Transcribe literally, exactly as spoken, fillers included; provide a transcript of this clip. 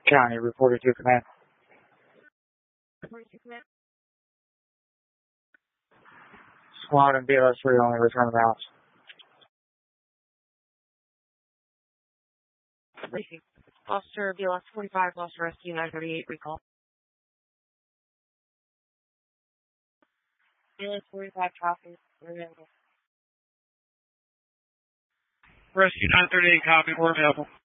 County, reported to command. Reported to command. Squad and B L S three only, return the balance. Briefing. Officer B L S forty-five, lost rescue nine thirty-eight, recall. B L S forty-five, traffic, available. Rescue nine thirty-eight, copy, we're available.